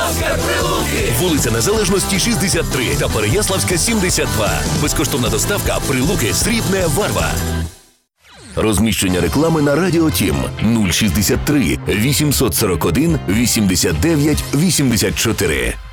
Оскар Прилуки! Вулиця Незалежності, 63 та Переяславська, 72. Безкоштовна доставка. Прилуки, Срібне, Варва. Розміщення реклами на Радіо Тім 063 841 89 84.